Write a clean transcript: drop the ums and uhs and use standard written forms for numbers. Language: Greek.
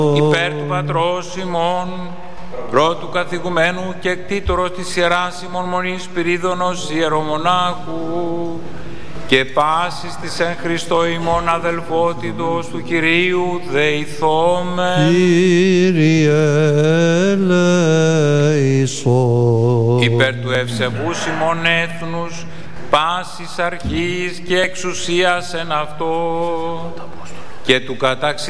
Υπέρ του Πατρός ημών, πρώτου καθηγουμένου και κτήτορος της Ιεράς ημών Μονής Σπυρίδωνος Ιερομονάχου και πάσης της εν Χριστώ ημών αδελφότητος του Κυρίου δεηθώμεν. Κύριε ελέησον. Υπέρ του ευσεβούς ημών έθνους, πάσης αρχής και εξουσίας εν αυτό και του καταξύ